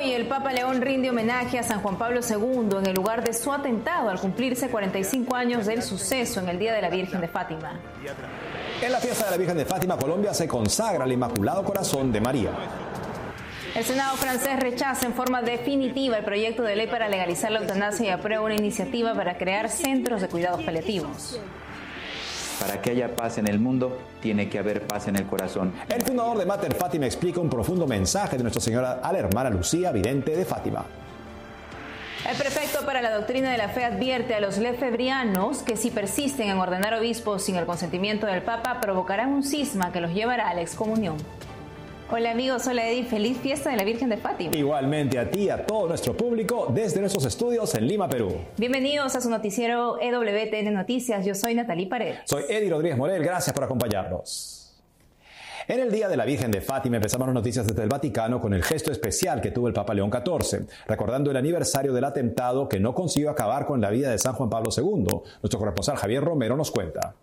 Hoy el Papa León rinde homenaje a San Juan Pablo II en el lugar de su atentado al cumplirse 45 años del suceso en el Día de la Virgen de Fátima. En la fiesta de la Virgen de Fátima, Colombia se consagra al Inmaculado Corazón de María. El Senado francés rechaza en forma definitiva el proyecto de ley para legalizar la eutanasia y aprueba una iniciativa para crear centros de cuidados paliativos. Para que haya paz en el mundo, tiene que haber paz en el corazón. El fundador de Mater Fátima explica un profundo mensaje de Nuestra Señora a la hermana Lucía, vidente de Fátima. El prefecto para la doctrina de la fe advierte a los lefebrianos que si persisten en ordenar obispos sin el consentimiento del Papa, provocarán un cisma que los llevará a la excomunión. Hola amigos, hola Eddie, feliz fiesta de la Virgen de Fátima. Igualmente a ti y a todo nuestro público desde nuestros estudios en Lima, Perú. Bienvenidos a su noticiero EWTN Noticias, yo soy Natalie Paredes. Soy Eddie Rodríguez Morel, gracias por acompañarnos. En el Día de la Virgen de Fátima empezamos las noticias desde el Vaticano con el gesto especial que tuvo el Papa León XIV, recordando el aniversario del atentado que no consiguió acabar con la vida de San Juan Pablo II. Nuestro corresponsal Javier Romero nos cuenta.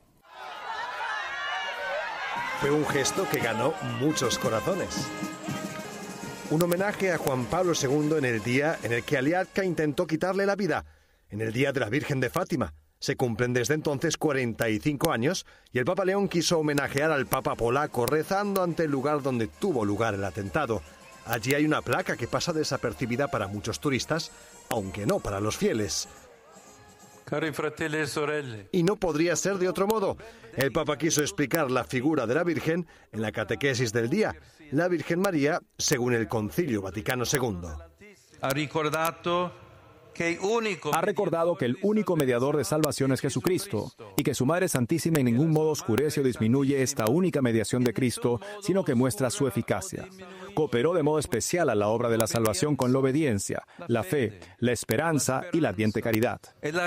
Fue un gesto que ganó muchos corazones. Un homenaje a Juan Pablo II en el día en el que Aliatka intentó quitarle la vida, en el Día de la Virgen de Fátima. Se cumplen desde entonces 45 años y el Papa León quiso homenajear al Papa polaco rezando ante el lugar donde tuvo lugar el atentado. Allí hay una placa que pasa desapercibida para muchos turistas, aunque no para los fieles. Cari fratelli e sorelle. Y no podría ser de otro modo. El Papa quiso explicar la figura de la Virgen en la catequesis del día, la Virgen María según el Concilio Vaticano II. Ha recordado que el único mediador de salvación es Jesucristo y que su Madre Santísima en ningún modo oscurece o disminuye esta única mediación de Cristo, sino que muestra su eficacia. Cooperó de modo especial a la obra de la salvación con la obediencia, la fe, la esperanza y la ardiente caridad.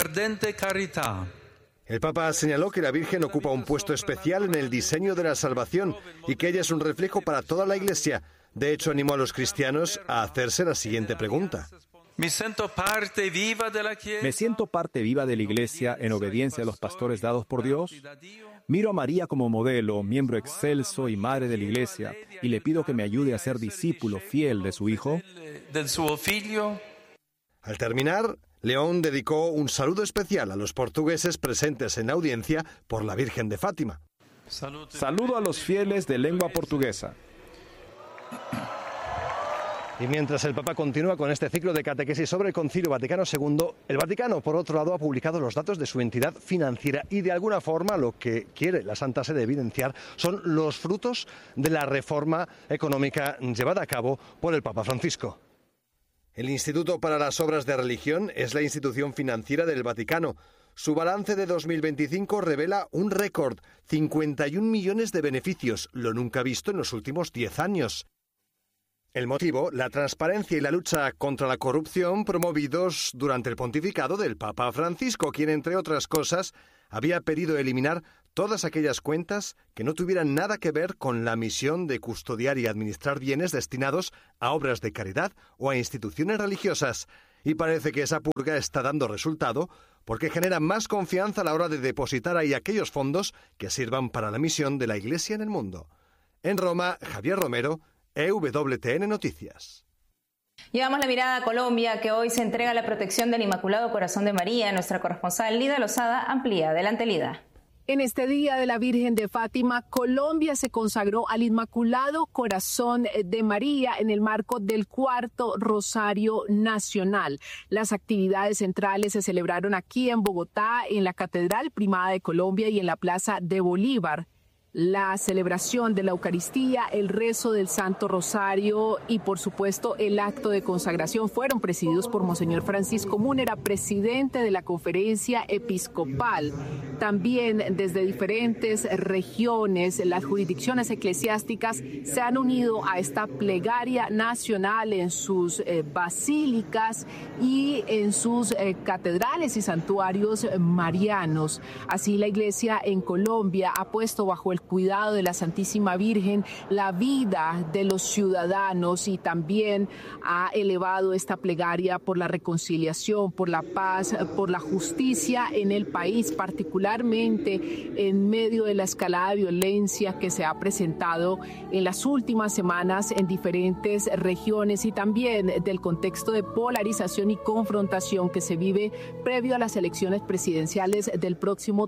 El Papa señaló que la Virgen ocupa un puesto especial en el diseño de la salvación y que ella es un reflejo para toda la Iglesia. De hecho, animó a los cristianos a hacerse la siguiente pregunta. Me siento parte viva de la Iglesia en obediencia a los pastores dados por Dios. Miro a María como modelo, miembro excelso y madre de la Iglesia, y le pido que me ayude a ser discípulo fiel de su Hijo. Al terminar, León dedicó un saludo especial a los portugueses presentes en la audiencia por la Virgen de Fátima. Saludo a los fieles de lengua portuguesa. Y mientras el Papa continúa con este ciclo de catequesis sobre el Concilio Vaticano II, el Vaticano, por otro lado, ha publicado los datos de su entidad financiera y, de alguna forma, lo que quiere la Santa Sede evidenciar son los frutos de la reforma económica llevada a cabo por el Papa Francisco. El Instituto para las Obras de Religión es la institución financiera del Vaticano. Su balance de 2025 revela un récord, 51 millones de beneficios, lo nunca visto en los últimos 10 años. El motivo, la transparencia y la lucha contra la corrupción promovidos durante el pontificado del Papa Francisco, quien, entre otras cosas, había pedido eliminar todas aquellas cuentas que no tuvieran nada que ver con la misión de custodiar y administrar bienes destinados a obras de caridad o a instituciones religiosas. Y parece que esa purga está dando resultado porque genera más confianza a la hora de depositar ahí aquellos fondos que sirvan para la misión de la Iglesia en el mundo. En Roma, Javier Romero, EWTN Noticias. Llevamos la mirada a Colombia, que hoy se entrega a la protección del Inmaculado Corazón de María. Nuestra corresponsal Lida Lozada amplía. Adelante, Lida. En este Día de la Virgen de Fátima, Colombia se consagró al Inmaculado Corazón de María en el marco del Cuarto Rosario Nacional. Las actividades centrales se celebraron aquí en Bogotá, en la Catedral Primada de Colombia y en la Plaza de Bolívar. La celebración de la Eucaristía, el rezo del Santo Rosario y, por supuesto, el acto de consagración fueron presididos por Monseñor Francisco Múnera, presidente de la Conferencia Episcopal. También desde diferentes regiones, las jurisdicciones eclesiásticas se han unido a esta plegaria nacional en sus basílicas y en sus catedrales y santuarios marianos. Así, la Iglesia en Colombia ha puesto bajo el cuidado de la Santísima Virgen la vida de los ciudadanos, y también ha elevado esta plegaria por la reconciliación, por la paz, por la justicia en el país, particularmente en medio de la escalada de violencia que se ha presentado en las últimas semanas en diferentes regiones, y también del contexto de polarización y confrontación que se vive previo a las elecciones presidenciales del próximo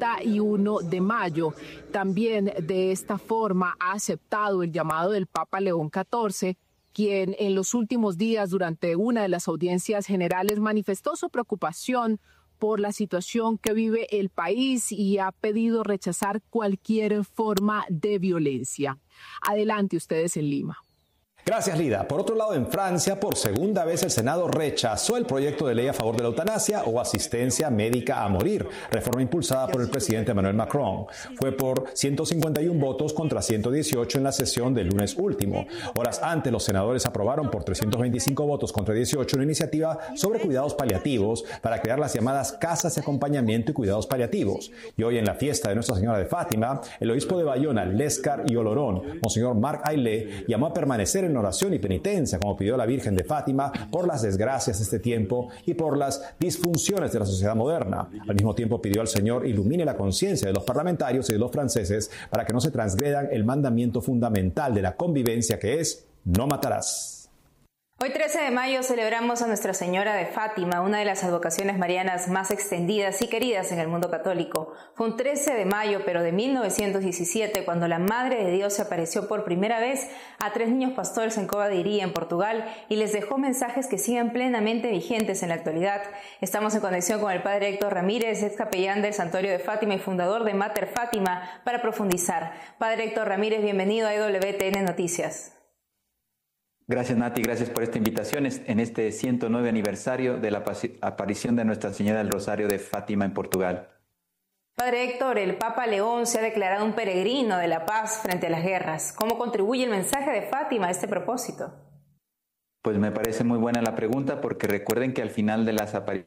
31 de mayo. También de esta forma ha aceptado el llamado del Papa León XIV, quien en los últimos días, durante una de las audiencias generales, manifestó su preocupación por la situación que vive el país y ha pedido rechazar cualquier forma de violencia. Adelante ustedes en Lima. Gracias, Lida. Por otro lado, en Francia, por segunda vez el Senado rechazó el proyecto de ley a favor de la eutanasia o asistencia médica a morir, reforma impulsada por el presidente Emmanuel Macron. Fue por 151 votos contra 118 en la sesión del lunes último. Horas antes, los senadores aprobaron por 325 votos contra 18 una iniciativa sobre cuidados paliativos para crear las llamadas casas de acompañamiento y cuidados paliativos. Y hoy, en la fiesta de Nuestra Señora de Fátima, el obispo de Bayona, Lescar y Olorón, Monseñor Marc Ailé, llamó a permanecer en oración y penitencia, como pidió la Virgen de Fátima, por las desgracias de este tiempo y por las disfunciones de la sociedad moderna. Al mismo tiempo pidió al Señor ilumine la conciencia de los parlamentarios y de los franceses para que no se transgredan el mandamiento fundamental de la convivencia, que es no matarás. Hoy 13 de mayo celebramos a Nuestra Señora de Fátima, una de las advocaciones marianas más extendidas y queridas en el mundo católico. Fue un 13 de mayo, pero de 1917, cuando la Madre de Dios se apareció por primera vez a 3 niños pastores en Cova de Iria, en Portugal, y les dejó mensajes que siguen plenamente vigentes en la actualidad. Estamos en conexión con el Padre Héctor Ramírez, ex capellán del Santuario de Fátima y fundador de Mater Fátima, para profundizar. Padre Héctor Ramírez, bienvenido a EWTN Noticias. Gracias, Nati, gracias por esta invitación en este 109 aniversario de la aparición de Nuestra Señora del Rosario de Fátima en Portugal. Padre Héctor, el Papa León se ha declarado un peregrino de la paz frente a las guerras. ¿Cómo contribuye el mensaje de Fátima a este propósito? Pues me parece muy buena la pregunta, porque recuerden que al final de las apariciones,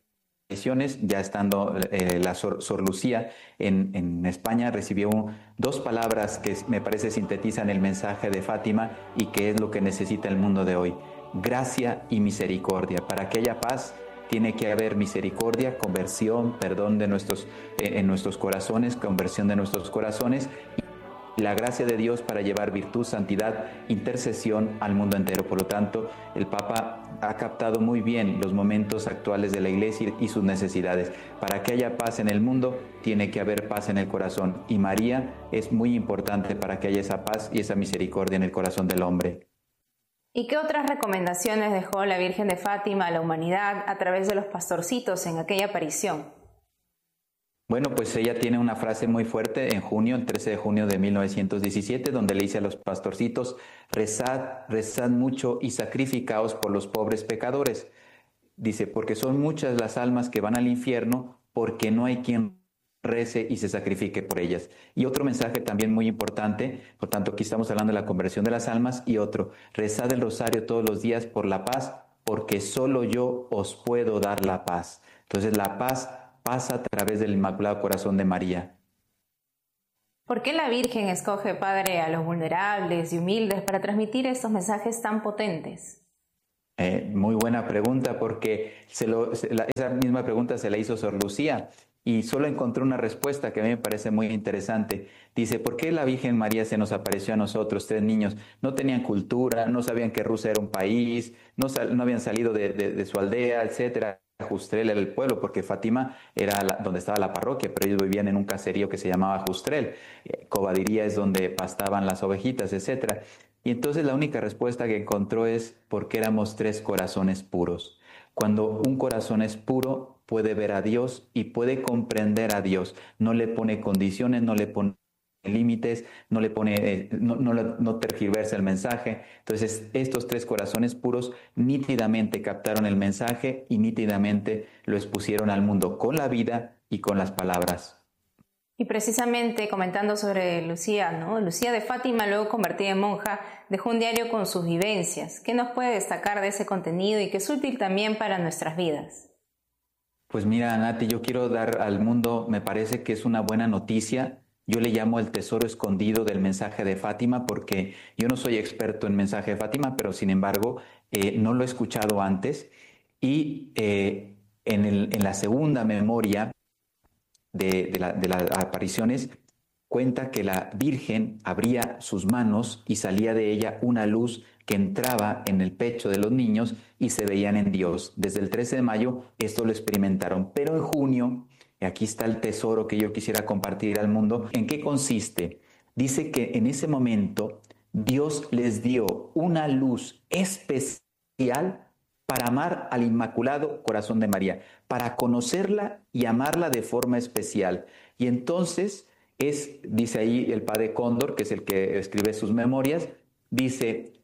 ya estando la Sor Lucía en España, recibió 2 palabras que me parece sintetizan el mensaje de Fátima y que es lo que necesita el mundo de hoy: gracia y misericordia. Para que haya paz tiene que haber misericordia, conversión, perdón de en nuestros corazones, conversión de nuestros corazones, y la gracia de Dios para llevar virtud, santidad, intercesión al mundo entero. Por lo tanto, el Papa ha captado muy bien los momentos actuales de la Iglesia y sus necesidades. Para que haya paz en el mundo, tiene que haber paz en el corazón. Y María es muy importante para que haya esa paz y esa misericordia en el corazón del hombre. ¿Y qué otras recomendaciones dejó la Virgen de Fátima a la humanidad a través de los pastorcitos en aquella aparición? Bueno, pues ella tiene una frase muy fuerte en junio, el 13 de junio de 1917, donde le dice a los pastorcitos: rezad, rezad mucho y sacrificaos por los pobres pecadores. Dice, porque son muchas las almas que van al infierno, porque no hay quien rece y se sacrifique por ellas. Y otro mensaje también muy importante, por tanto aquí estamos hablando de la conversión de las almas, y otro: rezad el rosario todos los días por la paz, porque solo yo os puedo dar la paz. Entonces la paz pasa a través del Inmaculado Corazón de María. ¿Por qué la Virgen escoge, Padre, a los vulnerables y humildes para transmitir estos mensajes tan potentes? Muy buena pregunta, porque esa misma pregunta se la hizo Sor Lucía y solo encontré una respuesta que a mí me parece muy interesante. Dice, ¿por qué la Virgen María se nos apareció a nosotros, 3 niños? No tenían cultura, no sabían que Rusia era un país, no habían salido de su aldea, etcétera. Justrel era el pueblo, porque Fátima era donde estaba la parroquia, pero ellos vivían en un caserío que se llamaba Justrel. Cova de Iria es donde pastaban las ovejitas, etc. Y entonces la única respuesta que encontró es porque éramos 3 corazones puros. Cuando un corazón es puro, puede ver a Dios y puede comprender a Dios. No le pone condiciones, no le pone límites, no tergiversa el mensaje. Entonces estos 3 corazones puros nítidamente captaron el mensaje y nítidamente lo expusieron al mundo con la vida y con las palabras. Y precisamente comentando sobre Lucía, ¿no? Lucía de Fátima, luego convertida en monja, dejó un diario con sus vivencias. ¿Qué nos puede destacar de ese contenido y que es útil también para nuestras vidas? Pues mira, Nati, yo quiero dar al mundo, me parece que es una buena noticia Yo le llamo el tesoro escondido del mensaje de Fátima, porque yo no soy experto en mensaje de Fátima, pero sin embargo no lo he escuchado antes. Y en la segunda memoria de las apariciones, cuenta que la Virgen abría sus manos y salía de ella una luz que entraba en el pecho de los niños y se veían en Dios. Desde el 13 de mayo esto lo experimentaron, pero en junio, y aquí está el tesoro que yo quisiera compartir al mundo, ¿en qué consiste? Dice que en ese momento Dios les dio una luz especial para amar al Inmaculado Corazón de María, para conocerla y amarla de forma especial. Y entonces dice ahí el padre Cóndor, que es el que escribe sus memorias, dice,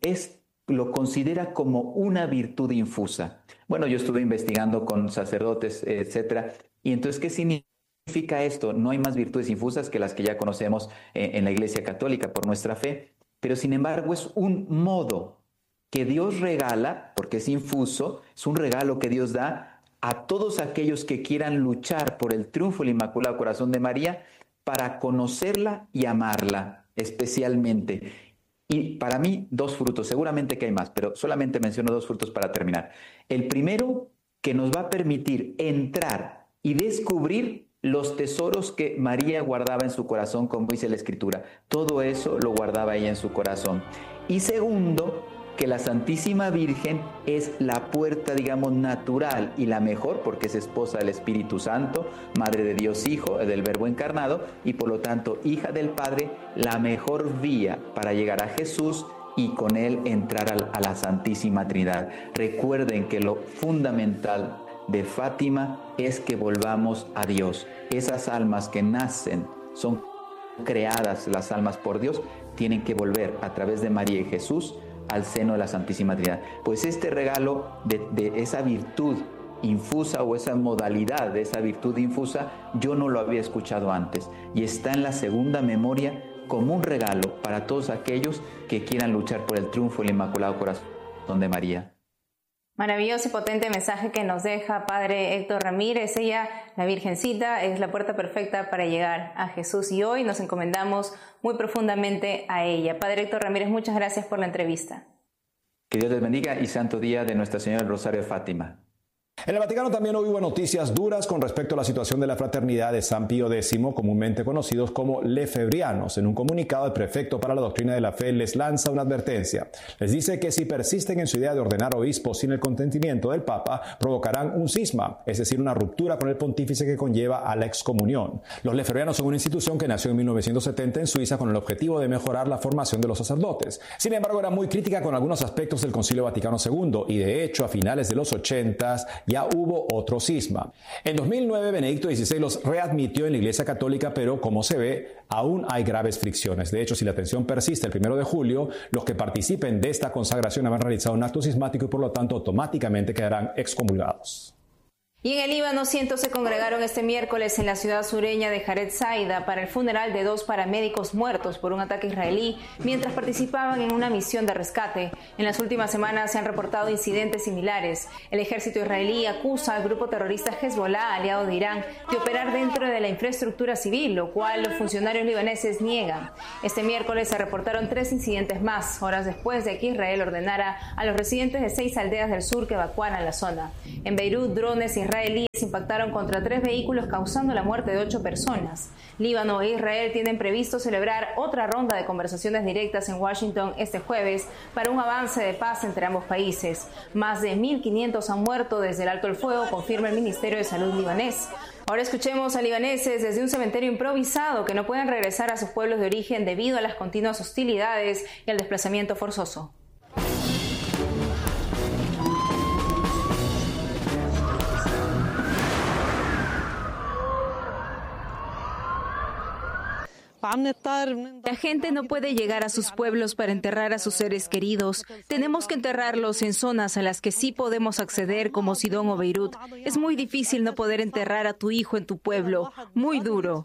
lo considera como una virtud infusa. Bueno, yo estuve investigando con sacerdotes, etcétera, y entonces, ¿qué significa esto? No hay más virtudes infusas que las que ya conocemos en la Iglesia Católica por nuestra fe, pero sin embargo es un modo que Dios regala, porque es infuso, es un regalo que Dios da a todos aquellos que quieran luchar por el triunfo del Inmaculado Corazón de María, para conocerla y amarla especialmente. Y para mí, 2 frutos, seguramente que hay más, pero solamente menciono 2 frutos para terminar. El primero, que nos va a permitir entrar y descubrir los tesoros que María guardaba en su corazón, como dice la Escritura. Todo eso lo guardaba ella en su corazón. Y segundo, que la Santísima Virgen es la puerta, digamos, natural y la mejor, porque es esposa del Espíritu Santo, Madre de Dios Hijo, del Verbo encarnado, y por lo tanto, hija del Padre, la mejor vía para llegar a Jesús y con Él entrar a la Santísima Trinidad. Recuerden que lo fundamental de Fátima es que volvamos a Dios. Esas almas que nacen, son creadas las almas por Dios, tienen que volver a través de María y Jesús al seno de la Santísima Trinidad. Pues este regalo de esa virtud infusa, o esa modalidad de esa virtud infusa, yo no lo había escuchado antes, y está en la segunda memoria como un regalo para todos aquellos que quieran luchar por el triunfo del Inmaculado Corazón de María. Maravilloso y potente mensaje que nos deja Padre Héctor Ramírez. Ella, la Virgencita, es la puerta perfecta para llegar a Jesús, y hoy nos encomendamos muy profundamente a ella. Padre Héctor Ramírez, muchas gracias por la entrevista. Que Dios les bendiga y santo día de Nuestra Señora del Rosario de Fátima. En el Vaticano también hubo noticias duras con respecto a la situación de la fraternidad de San Pío X, comúnmente conocidos como lefebrianos. En un comunicado, el prefecto para la doctrina de la fe les lanza una advertencia. Les dice que si persisten en su idea de ordenar obispos sin el consentimiento del Papa, provocarán un cisma, es decir, una ruptura con el pontífice que conlleva a la excomunión. Los lefebrianos son una institución que nació en 1970 en Suiza con el objetivo de mejorar la formación de los sacerdotes. Sin embargo, era muy crítica con algunos aspectos del Concilio Vaticano II, y de hecho, a finales de los 80s, ya hubo otro cisma. En 2009, Benedicto XVI los readmitió en la Iglesia Católica, pero como se ve, aún hay graves fricciones. De hecho, si la tensión persiste el 1 de julio, los que participen de esta consagración habrán realizado un acto cismático y por lo tanto automáticamente quedarán excomulgados. Y en el Líbano, cientos se congregaron este miércoles en la ciudad sureña de Jared Zaida para el funeral de 2 paramédicos muertos por un ataque israelí mientras participaban en una misión de rescate. En las últimas semanas se han reportado incidentes similares. El ejército israelí acusa al grupo terrorista Hezbollah, aliado de Irán, de operar dentro de la infraestructura civil, lo cual los funcionarios libaneses niegan. Este miércoles se reportaron 3 incidentes más, horas después de que Israel ordenara a los residentes de 6 aldeas del sur que evacuaran la zona. En Beirut, drones israelíes impactaron contra 3 vehículos causando la muerte de 8 personas. Líbano e Israel tienen previsto celebrar otra ronda de conversaciones directas en Washington este jueves para un avance de paz entre ambos países. Más de 1.500 han muerto desde el alto el fuego, confirma el Ministerio de Salud libanés. Ahora escuchemos a libaneses desde un cementerio improvisado que no pueden regresar a sus pueblos de origen debido a las continuas hostilidades y al desplazamiento forzoso. La gente no puede llegar a sus pueblos para enterrar a sus seres queridos. Tenemos que enterrarlos en zonas a las que sí podemos acceder, como Sidón o Beirut. Es muy difícil no poder enterrar a tu hijo en tu pueblo. Muy duro.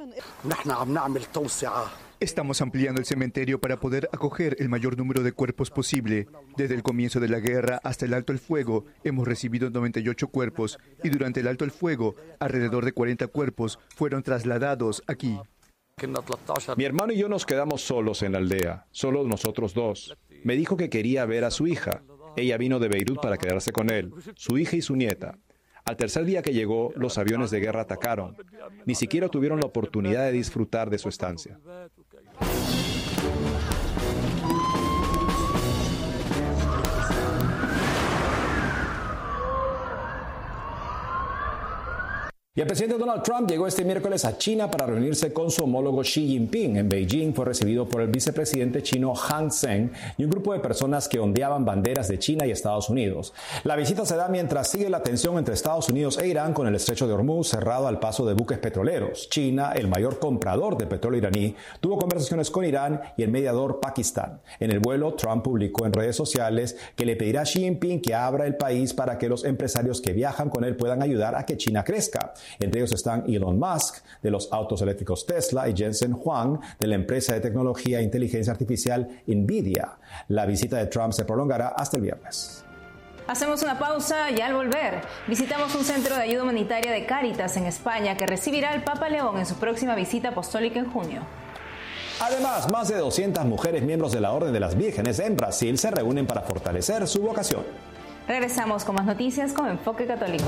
Estamos ampliando el cementerio para poder acoger el mayor número de cuerpos posible. Desde el comienzo de la guerra hasta el alto el fuego, hemos recibido 98 cuerpos y durante el alto el fuego, alrededor de 40 cuerpos fueron trasladados aquí. Mi hermano y yo nos quedamos solos en la aldea, solo nosotros dos. Me dijo que quería ver a su hija. Ella vino de Beirut para quedarse con él, su hija y su nieta. Al tercer día que llegó, los aviones de guerra atacaron. Ni siquiera tuvieron la oportunidad de disfrutar de su estancia. Y el presidente Donald Trump llegó este miércoles a China para reunirse con su homólogo Xi Jinping. En Beijing fue recibido por el vicepresidente chino Han Zheng y un grupo de personas que ondeaban banderas de China y Estados Unidos. La visita se da mientras sigue la tensión entre Estados Unidos e Irán con el estrecho de Hormuz cerrado al paso de buques petroleros. China, el mayor comprador de petróleo iraní, tuvo conversaciones con Irán y el mediador Pakistán. En el vuelo, Trump publicó en redes sociales que le pedirá a Xi Jinping que abra el país para que los empresarios que viajan con él puedan ayudar a que China crezca. Entre ellos están Elon Musk, de los autos eléctricos Tesla, y Jensen Huang, de la empresa de tecnología e inteligencia artificial Nvidia. La visita de Trump se prolongará hasta el viernes. Hacemos una pausa y al volver visitamos un centro de ayuda humanitaria de Cáritas en España que recibirá al Papa León en su próxima visita apostólica en junio. Además, más de 200 mujeres miembros de la Orden de las Vírgenes en Brasil se reúnen para fortalecer su vocación. Regresamos con más noticias con Enfoque Católico.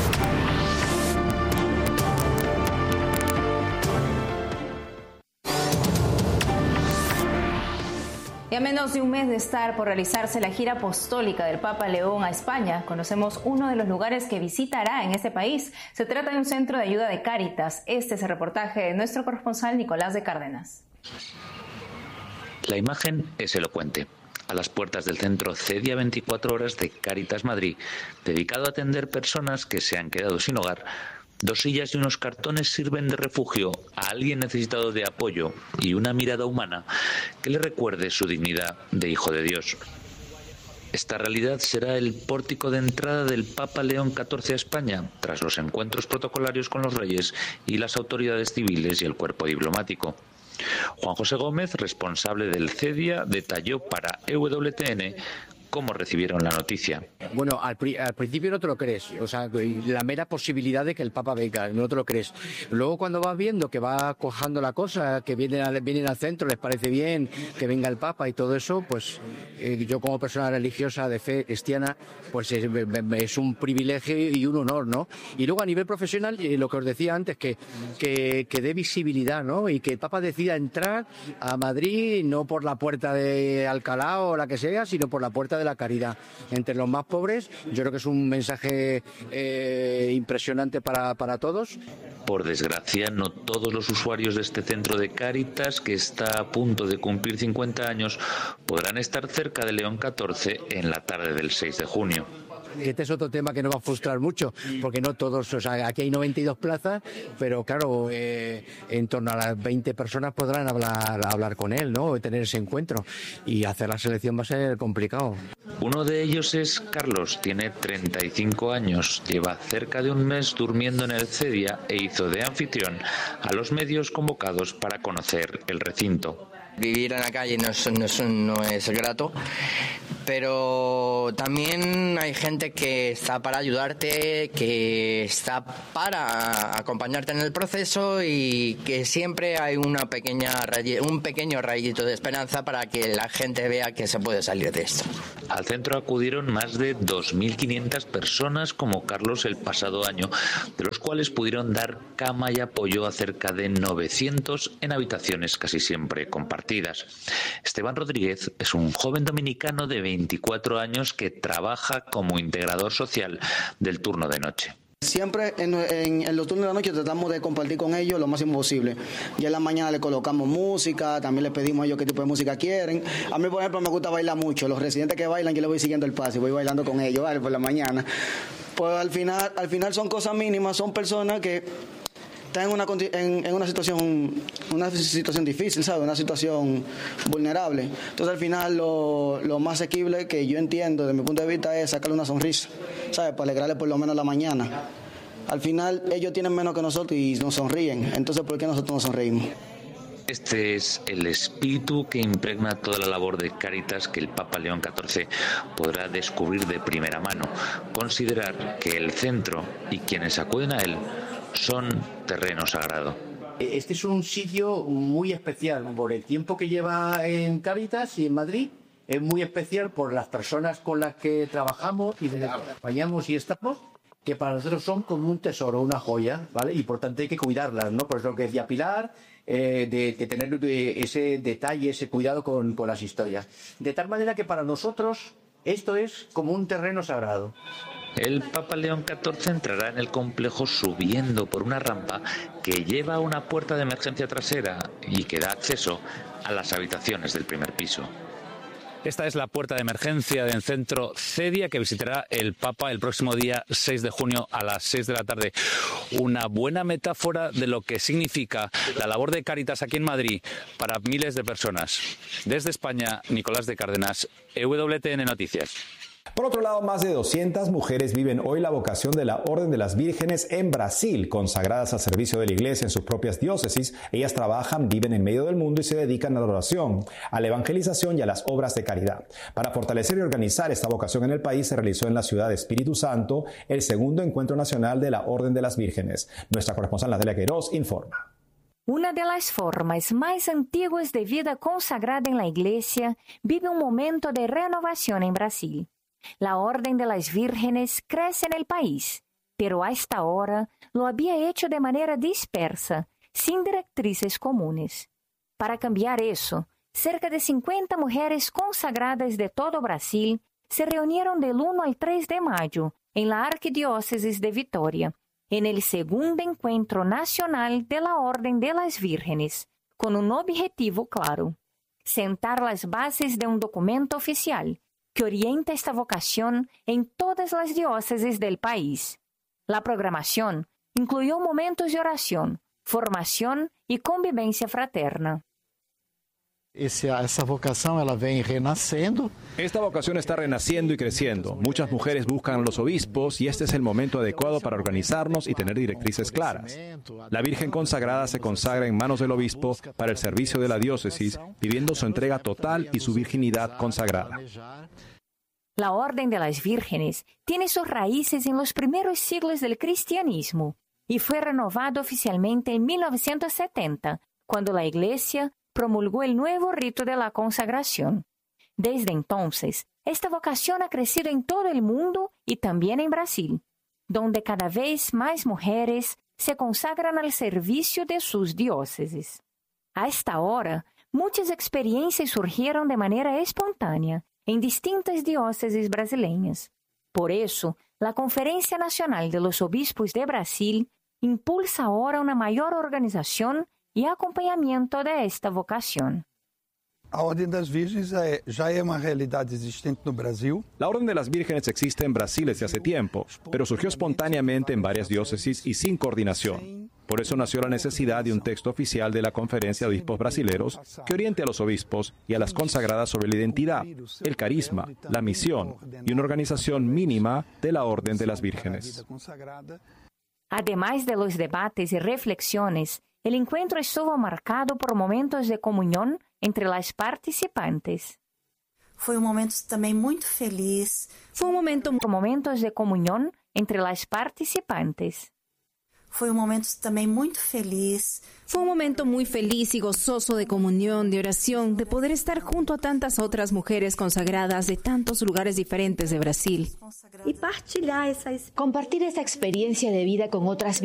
Y a menos de un mes de estar por realizarse la gira apostólica del Papa León a España, conocemos uno de los lugares que visitará en este país. Se trata de un centro de ayuda de Cáritas. Este es el reportaje de nuestro corresponsal Nicolás de Cárdenas. La imagen es elocuente. A las puertas del centro Cedia 24 horas de Cáritas Madrid, dedicado a atender personas que se han quedado sin hogar, 2 sillas y unos cartones sirven de refugio a alguien necesitado de apoyo y una mirada humana que le recuerde su dignidad de hijo de Dios. Esta realidad será el pórtico de entrada del Papa León XIV a España, tras los encuentros protocolarios con los reyes y las autoridades civiles y el cuerpo diplomático. Juan José Gómez, responsable del CEDIA, detalló para EWTN cómo recibieron la noticia. Bueno, al principio no te lo crees, o sea, la mera posibilidad de que el Papa venga, no te lo crees. Luego cuando vas viendo que va cojando la cosa, que vienen al centro, les parece bien que venga el Papa y todo eso, pues yo como persona religiosa de fe cristiana, pues es un privilegio y un honor, ¿no? Y luego a nivel profesional, lo que os decía antes, que dé visibilidad, ¿no? Y que el Papa decida entrar a Madrid no por la puerta de Alcalá o la que sea, sino por la puerta de la caridad entre los más pobres. Yo creo que es un mensaje impresionante para todos. Por desgracia, no todos los usuarios de este centro de Cáritas, que está a punto de cumplir 50 años, podrán estar cerca de León XIV en la tarde del 6 de junio. Este es otro tema que nos va a frustrar mucho, porque no todos, o sea, aquí hay 92 plazas, pero claro, en torno a las 20 personas podrán hablar con él, ¿no? O tener ese encuentro, y hacer la selección va a ser complicado. Uno de ellos es Carlos, tiene 35 años, lleva cerca de un mes durmiendo en el CEDIA e hizo de anfitrión a los medios convocados para conocer el recinto. Vivir en la calle no es grato, pero también hay gente que está para ayudarte, que está para acompañarte en el proceso y que siempre hay un pequeño rayito de esperanza para que la gente vea que se puede salir de esto. Al centro acudieron más de 2.500 personas como Carlos el pasado año, de los cuales pudieron dar cama y apoyo a cerca de 900 en habitaciones casi siempre compartidas. Esteban Rodríguez es un joven dominicano de 24 años que trabaja como integrador social del turno de noche. Siempre en los turnos de la noche tratamos de compartir con ellos lo máximo posible. Ya en la mañana le colocamos música, también les pedimos a ellos qué tipo de música quieren. A mí, por ejemplo, me gusta bailar mucho. Los residentes que bailan, yo les voy siguiendo el paso y voy bailando con ellos, ¿vale? Por la mañana. Pues al final son cosas mínimas, son personas que están en una situación difícil, ¿sabes? Una situación vulnerable. Entonces, al final, lo más asequible que yo entiendo, desde mi punto de vista, es sacarle una sonrisa, ¿sabes? Para alegrarle por lo menos la mañana. Al final, ellos tienen menos que nosotros y nos sonríen. Entonces, ¿por qué nosotros nos sonreímos? Este es el espíritu que impregna toda la labor de Cáritas que el Papa León XIV podrá descubrir de primera mano. Considerar que el centro y quienes acuden a él son terreno sagrado. Este es un sitio muy especial por el tiempo que lleva en Cáritas y en Madrid. Es muy especial por las personas con las que trabajamos y de las que acompañamos y estamos, que para nosotros son como un tesoro, una joya, ¿vale? Y por tanto hay que cuidarlas, ¿no? Por eso lo que decía Pilar, de tener ese detalle, ese cuidado con las historias. De tal manera que para nosotros esto es como un terreno sagrado. El Papa León XIV entrará en el complejo subiendo por una rampa que lleva a una puerta de emergencia trasera y que da acceso a las habitaciones del primer piso. Esta es la puerta de emergencia del centro Cedia que visitará el Papa el próximo día 6 de junio a las 6 de la tarde. Una buena metáfora de lo que significa la labor de Cáritas aquí en Madrid para miles de personas. Desde España, Nicolás de Cárdenas, EWTN Noticias. Por otro lado, más de 200 mujeres viven hoy la vocación de la Orden de las Vírgenes en Brasil, consagradas al servicio de la Iglesia en sus propias diócesis. Ellas trabajan, viven en medio del mundo y se dedican a la oración, a la evangelización y a las obras de caridad. Para fortalecer y organizar esta vocación en el país, se realizó en la ciudad de Espíritu Santo el segundo encuentro nacional de la Orden de las Vírgenes. Nuestra corresponsal Natalia Queiroz informa. Una de las formas más antiguas de vida consagrada en la Iglesia vive un momento de renovación en Brasil. La Orden de las Vírgenes crece en el país, pero hasta ahora lo había hecho de manera dispersa, sin directrices comunes. Para cambiar eso, cerca de 50 mujeres consagradas de todo Brasil se reunieron del 1 al 3 de mayo en la Arquidiócesis de Vitória, en el segundo encuentro nacional de la Orden de las Vírgenes, con un objetivo claro: sentar las bases de un documento oficial que orienta esta vocación en todas las diócesis del país. La programación incluyó momentos de oración, formación y convivencia fraterna. Esa vocación ela vem renascendo. Esta vocación está renaciendo y creciendo. Muchas mujeres buscan a los obispos y este es el momento adecuado para organizarnos y tener directrices claras. La Virgen consagrada se consagra en manos del obispo para el servicio de la diócesis, viviendo su entrega total y su virginidad consagrada. La Orden de las Vírgenes tiene sus raíces en los primeros siglos del cristianismo y fue renovado oficialmente en 1970, cuando la Iglesia promulgó el nuevo rito de la consagración. Desde entonces, esta vocación ha crecido en todo el mundo y también en Brasil, donde cada vez más mujeres se consagran al servicio de sus diócesis. Hasta ahora, muchas experiencias surgieron de manera espontánea en distintas diócesis brasileñas. Por eso, la Conferencia Nacional de los Obispos de Brasil impulsa ahora una mayor organización y acompañamiento de esta vocación. A Ordem das Virgens já é uma realidade existente no Brasil. La Orden de las Vírgenes existe en Brasil desde hace tiempo, pero surgió espontáneamente en varias diócesis y sin coordinación. Por eso nació la necesidad de un texto oficial de la Conferencia de Obispos Brasileros que oriente a los obispos y a las consagradas sobre la identidad, el carisma, la misión y una organización mínima de la Orden de las Vírgenes. Además de los debates y reflexiones, el encuentro estuvo marcado por momentos de comunión entre las participantes. Foi momento também muito feliz. Fue un momento por momentos de comunión entre las participantes. Foi momento também muito feliz. Fue un momento muy feliz y gozoso de comunión, de oración, de poder estar junto a tantas otras mujeres consagradas de tantos lugares diferentes de Brasil. Y partilhar compartir esa experiencia de vida con otras